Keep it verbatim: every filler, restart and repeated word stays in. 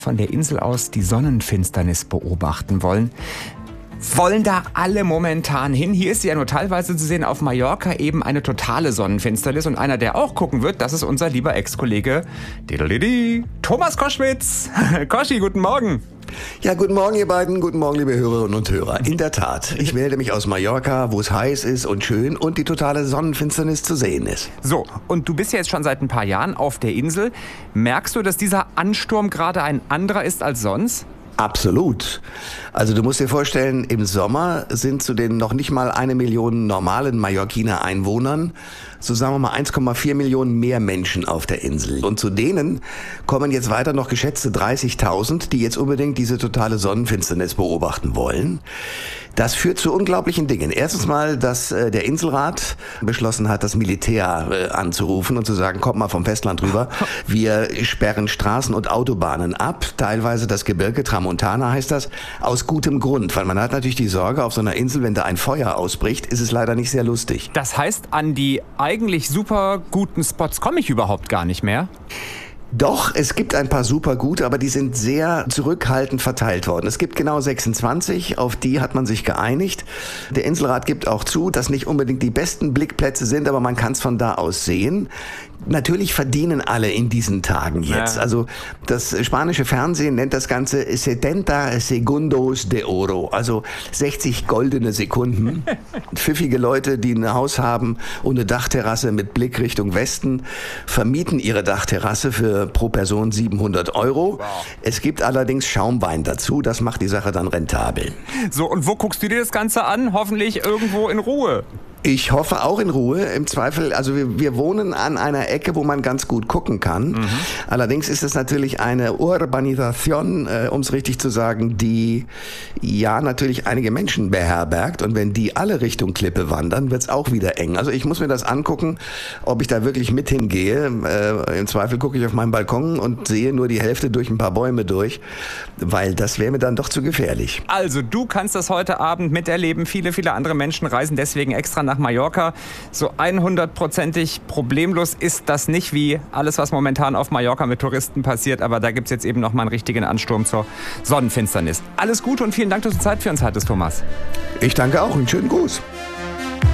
von der Insel aus die Sonnenfinsternis beobachten wollen. Wollen da alle momentan hin? Hier ist sie ja nur teilweise zu sehen, auf Mallorca eben eine totale Sonnenfinsternis. Und einer, der auch gucken wird, das ist unser lieber Ex-Kollege Thomas Koschwitz. Koschi, guten Morgen. Ja, guten Morgen, ihr beiden. Guten Morgen, liebe Hörerinnen und Hörer. In der Tat, ich melde mich aus Mallorca, wo es heiß ist und schön und die totale Sonnenfinsternis zu sehen ist. So, und du bist ja jetzt schon seit ein paar Jahren auf der Insel. Merkst du, dass dieser Ansturm gerade ein anderer ist als sonst? Absolut. Also du musst dir vorstellen, im Sommer sind zu den noch nicht mal eine Million normalen Mallorquiner Einwohnern, so sagen wir mal eins Komma vier Millionen mehr Menschen auf der Insel. Und zu denen kommen jetzt weiter noch geschätzte dreißigtausend, die jetzt unbedingt diese totale Sonnenfinsternis beobachten wollen. Das führt zu unglaublichen Dingen. Erstens mal, dass äh, der Inselrat beschlossen hat, das Militär äh, anzurufen und zu sagen, kommt mal vom Festland rüber. Wir sperren Straßen und Autobahnen ab, teilweise das Gebirge, Tramontana heißt das, aus gutem Grund. Weil man hat natürlich die Sorge, auf so einer Insel, wenn da ein Feuer ausbricht, ist es leider nicht sehr lustig. Das heißt, an die eigentlich super guten Spots komme ich überhaupt gar nicht mehr? Doch, es gibt ein paar super gute, aber die sind sehr zurückhaltend verteilt worden. Es gibt genau sechsundzwanzig, auf die hat man sich geeinigt. Der Inselrat gibt auch zu, dass nicht unbedingt die besten Blickplätze sind, aber man kann es von da aus sehen. Natürlich verdienen alle in diesen Tagen jetzt. Ja. Also das spanische Fernsehen nennt das Ganze setenta segundos de oro, also sechzig goldene Sekunden. Pfiffige Leute, die ein Haus haben und eine Dachterrasse mit Blick Richtung Westen, vermieten ihre Dachterrasse für pro Person siebenhundert Euro. Wow. Es gibt allerdings Schaumwein dazu, das macht die Sache dann rentabel. So, und wo guckst du dir das Ganze an? Hoffentlich irgendwo in Ruhe. Ich hoffe auch in Ruhe, im Zweifel, also wir, wir wohnen an einer Ecke, wo man ganz gut gucken kann. Mhm. Allerdings ist es natürlich eine Urbanisation, äh, um es richtig zu sagen, die ja natürlich einige Menschen beherbergt, und wenn die alle Richtung Klippe wandern, wird es auch wieder eng. Also ich muss mir das angucken, ob ich da wirklich mit hingehe. Äh, im Zweifel gucke ich auf meinen Balkon und sehe nur die Hälfte durch ein paar Bäume durch, weil das wäre mir dann doch zu gefährlich. Also du kannst das heute Abend miterleben, viele, viele andere Menschen reisen deswegen extra nach nach Mallorca. So hundertprozentig problemlos ist das nicht, wie alles, was momentan auf Mallorca mit Touristen passiert. Aber da gibt es jetzt eben noch mal einen richtigen Ansturm zur Sonnenfinsternis. Alles Gute und vielen Dank, dass du Zeit für uns hattest, Thomas. Ich danke auch. Einen schönen Gruß.